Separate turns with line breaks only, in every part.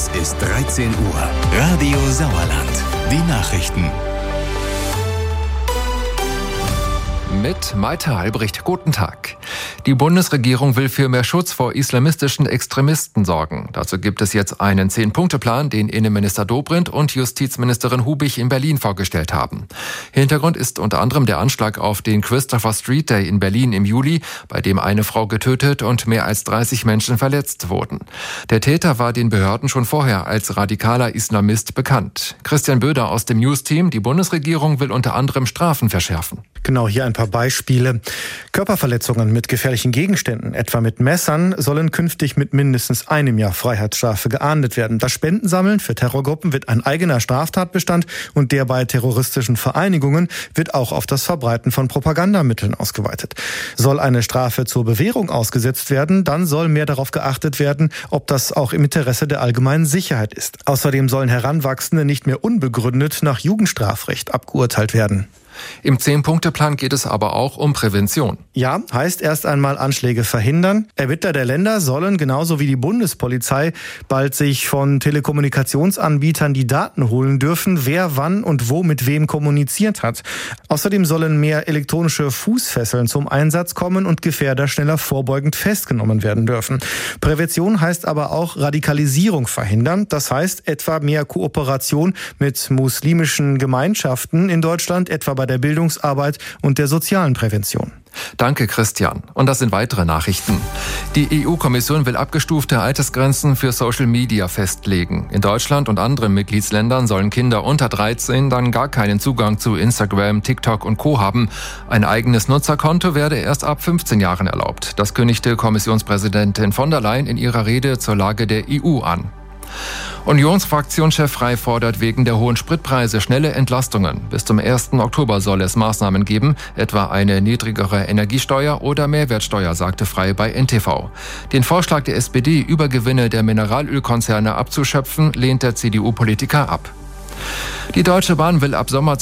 Es ist 13 Uhr. Radio Sauerland. Die Nachrichten.
Mit Malte Albrecht. Guten Tag. Die Bundesregierung will für mehr Schutz vor islamistischen Extremisten sorgen. Dazu gibt es jetzt einen 10-Punkte-Plan, den Innenminister Dobrindt und Justizministerin Hubig in Berlin vorgestellt haben. Hintergrund ist unter anderem der Anschlag auf den Christopher Street Day in Berlin im Juli, bei dem eine Frau getötet und mehr als 30 Menschen verletzt wurden. Der Täter war den Behörden schon vorher als radikaler Islamist bekannt. Christian Böder aus dem News-Team. Die Bundesregierung will unter anderem Strafen verschärfen.
Genau, hier ein paar Beispiele. Körperverletzungen mit gefährlichen Gegenständen, etwa mit Messern, sollen künftig mit mindestens 1 Jahr Freiheitsstrafe geahndet werden. Das Spendensammeln für Terrorgruppen wird ein eigener Straftatbestand und der bei terroristischen Vereinigungen wird auch auf das Verbreiten von Propagandamitteln ausgeweitet. Soll eine Strafe zur Bewährung ausgesetzt werden, dann soll mehr darauf geachtet werden, ob das auch im Interesse der allgemeinen Sicherheit ist. Außerdem sollen Heranwachsende nicht mehr unbegründet nach Jugendstrafrecht abgeurteilt werden.
Im 10-Punkte-Plan geht es aber auch um Prävention.
Ja, heißt erst einmal Anschläge verhindern. Ermittler der Länder sollen genauso wie die Bundespolizei bald sich von Telekommunikationsanbietern die Daten holen dürfen, wer wann und wo mit wem kommuniziert hat. Außerdem sollen mehr elektronische Fußfesseln zum Einsatz kommen und Gefährder schneller vorbeugend festgenommen werden dürfen. Prävention heißt aber auch Radikalisierung verhindern. Das heißt etwa mehr Kooperation mit muslimischen Gemeinschaften in Deutschland, etwa bei der Bildungsarbeit und der sozialen Prävention.
Danke, Christian. Und das sind weitere Nachrichten. Die EU-Kommission will abgestufte Altersgrenzen für Social Media festlegen. In Deutschland und anderen Mitgliedsländern sollen Kinder unter 13 dann gar keinen Zugang zu Instagram, TikTok und Co. haben. Ein eigenes Nutzerkonto werde erst ab 15 Jahren erlaubt. Das kündigte Kommissionspräsidentin von der Leyen in ihrer Rede zur Lage der EU an. Unionsfraktionschef Frey fordert wegen der hohen Spritpreise schnelle Entlastungen. Bis zum 1. Oktober soll es Maßnahmen geben, etwa eine niedrigere Energiesteuer oder Mehrwertsteuer, sagte Frey bei NTV. Den Vorschlag der SPD, Übergewinne der Mineralölkonzerne abzuschöpfen, lehnt der CDU-Politiker ab. Die Deutsche Bahn will ab Sommer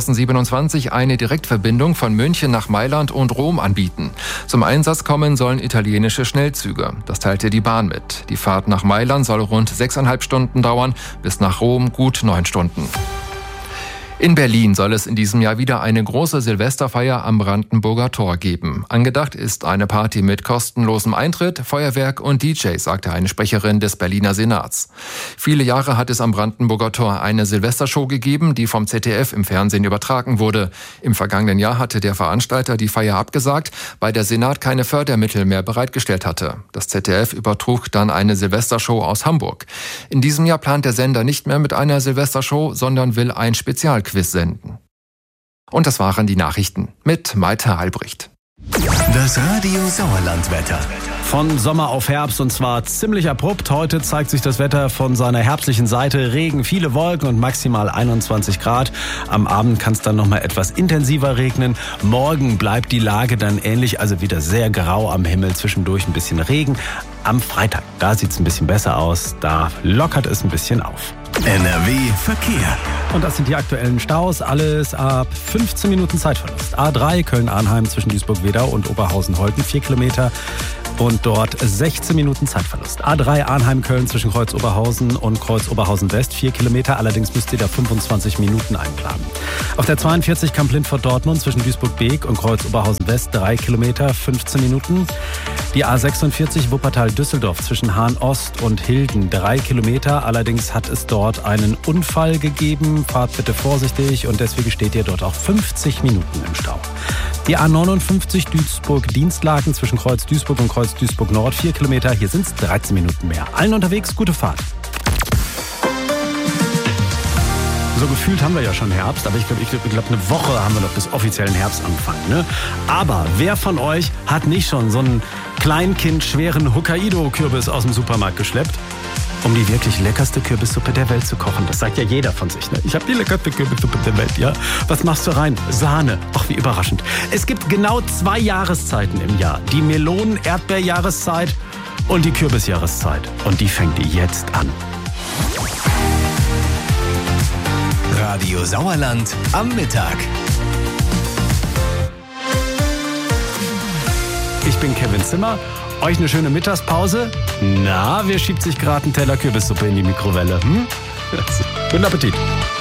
2027 eine Direktverbindung von München nach Mailand und Rom anbieten. Zum Einsatz kommen sollen italienische Schnellzüge. Das teilte die Bahn mit. Die Fahrt nach Mailand soll rund 6,5 Stunden dauern, bis nach Rom gut 9 Stunden. In Berlin soll es in diesem Jahr wieder eine große Silvesterfeier am Brandenburger Tor geben. Angedacht ist eine Party mit kostenlosem Eintritt, Feuerwerk und DJ, sagte eine Sprecherin des Berliner Senats. Viele Jahre hat es am Brandenburger Tor eine Silvestershow gegeben, die vom ZDF im Fernsehen übertragen wurde. Im vergangenen Jahr hatte der Veranstalter die Feier abgesagt, weil der Senat keine Fördermittel mehr bereitgestellt hatte. Das ZDF übertrug dann eine Silvestershow aus Hamburg. In diesem Jahr plant der Sender nicht mehr mit einer Silvestershow, sondern will ein Spezialquiz senden. Und das waren die Nachrichten mit Malte Albrecht.
Das Radio Sauerland-Wetter.
Von Sommer auf Herbst und zwar ziemlich abrupt. Heute zeigt sich das Wetter von seiner herbstlichen Seite. Regen, viele Wolken und maximal 21 Grad. Am Abend kann es dann nochmal etwas intensiver regnen. Morgen bleibt die Lage dann ähnlich, also wieder sehr grau am Himmel. Zwischendurch ein bisschen Regen. Am Freitag, da sieht es ein bisschen besser aus. Da lockert es ein bisschen auf.
NRW Verkehr.
Und das sind die aktuellen Staus. Alles ab 15 Minuten Zeitverlust. A3 Köln-Arnheim zwischen Duisburg-Wedau und Oberhausen-Holten 4 Kilometer. Und dort 16 Minuten Zeitverlust. A3 Arnheim-Köln zwischen Kreuz-Oberhausen und Kreuz-Oberhausen-West 4 Kilometer. Allerdings müsst ihr da 25 Minuten einplanen. Auf der 42 Kamp-Lindfort-Dortmund zwischen Duisburg-Beek und Kreuz-Oberhausen-West 3 Kilometer, 15 Minuten. Die A46 Wuppertal-Düsseldorf zwischen Hahn-Ost und Hilden 3 Kilometer. Allerdings hat es dort einen Unfall gegeben. Fahrt bitte vorsichtig und deswegen steht ihr dort auch 50 Minuten im Stau. Die A59 Duisburg-Dienstlaken zwischen Kreuz Duisburg und Kreuz Duisburg-Nord 4 Kilometer. Hier sind es 13 Minuten mehr. Allen unterwegs, gute Fahrt. So gefühlt haben wir ja schon Herbst, aber ich glaube, eine Woche haben wir noch bis offiziellen Herbstanfang. Ne? Aber wer von euch hat nicht schon so einen Kleinkind-schweren Hokkaido-Kürbis aus dem Supermarkt geschleppt? Um die wirklich leckerste Kürbissuppe der Welt zu kochen. Das sagt ja jeder von sich. Ne? Ich habe die leckerste Kürbissuppe der Welt, ja? Was machst du rein? Sahne. Ach, wie überraschend. Es gibt genau 2 Jahreszeiten im Jahr. Die Melonen-Erdbeer-Jahreszeit und die Kürbisjahreszeit. Und die fängt jetzt an.
Radio Sauerland am Mittag.
Ich bin Kevin Zimmer Euch eine schöne Mittagspause. Na, wer schiebt sich gerade einen Teller Kürbissuppe in die Mikrowelle? Guten Appetit.